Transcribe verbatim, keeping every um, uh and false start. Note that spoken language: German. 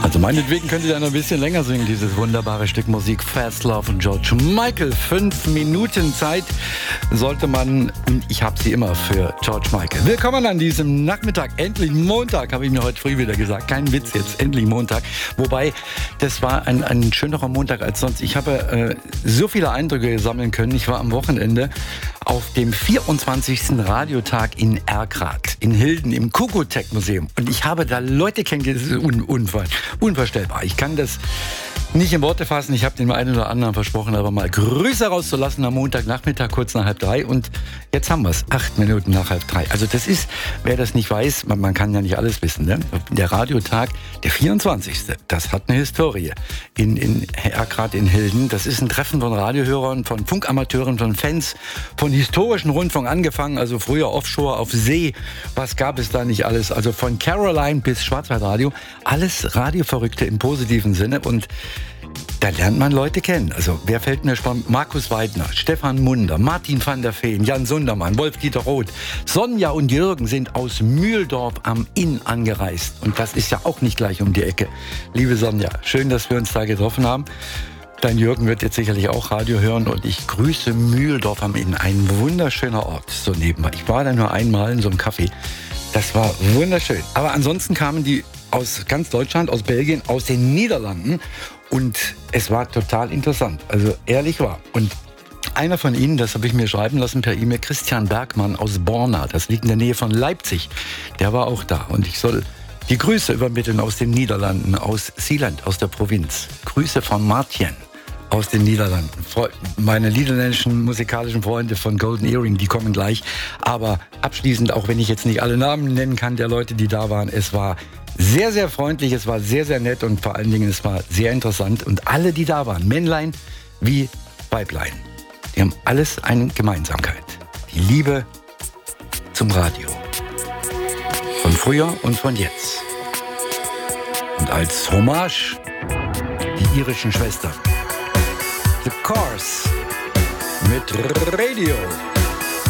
Also meinetwegen könnt ihr ja noch ein bisschen länger singen, dieses wunderbare Stück Musik. Fast Love und George Michael. Fünf Minuten Zeit sollte man, und ich habe sie immer für George Michael. Willkommen an diesem Nachmittag, endlich Montag, habe ich mir heute früh wieder gesagt. Kein Witz jetzt, endlich Montag. Wobei, das war ein, ein schönerer Montag als sonst. Ich habe äh, so viele Eindrücke sammeln können. Ich war am Wochenende auf dem vierundzwanzigsten Radiotag in Erkrath, in Hilden, im Kokotek-Museum. Und ich habe da Leute kennengelernt, das ist un- unver- unvorstellbar. Ich kann das nicht in Worte fassen. Ich habe dem einen oder anderen versprochen, aber mal Grüße rauszulassen am Montagnachmittag, kurz nach halb drei. Und jetzt haben wir es, acht Minuten nach halb drei. Also das ist, wer das nicht weiß, man, man kann ja nicht alles wissen, ne? Der Radiotag, der vierundzwanzigste, das hat eine Historie. In, in Erkrath in Hilden, das ist ein Treffen von Radiohörern, von Funkamateuren, von Fans, von historischen Rundfunk angefangen, also früher Offshore auf See. Was gab es da nicht alles? Also von Caroline bis Schwarzwaldradio, alles Radioverrückte im positiven Sinne. Und da lernt man Leute kennen. Also wer fällt mir spannend? Markus Weidner, Stefan Munder, Martin van der Veen, Jan Sundermann, Wolf-Dieter Roth. Sonja und Jürgen sind aus Mühldorf am Inn angereist. Und das ist ja auch nicht gleich um die Ecke. Liebe Sonja, schön, dass wir uns da getroffen haben. Dein Jürgen wird jetzt sicherlich auch Radio hören und ich grüße Mühldorf am Inn. Ein wunderschöner Ort, so nebenbei. Ich war da nur einmal in so einem Café. Das war wunderschön. Aber ansonsten kamen die aus ganz Deutschland, aus Belgien, aus den Niederlanden. Und es war total interessant, also ehrlich war. Und einer von ihnen, das habe ich mir schreiben lassen per E-Mail, Christian Bergmann aus Borna, das liegt in der Nähe von Leipzig, der war auch da. Und ich soll die Grüße übermitteln aus den Niederlanden, aus Zeeland, aus der Provinz. Grüße von Martien aus den Niederlanden. Meine niederländischen musikalischen Freunde von Golden Earring, die kommen gleich. Aber abschließend, auch wenn ich jetzt nicht alle Namen nennen kann der Leute, die da waren, es war sehr, sehr freundlich, es war sehr, sehr nett und vor allen Dingen, es war sehr interessant. Und alle, die da waren, Männlein wie Weiblein, die haben alles eine Gemeinsamkeit. Die Liebe zum Radio. Von früher und von jetzt. Und als Hommage die irischen Schwestern. The Cars mit Radio.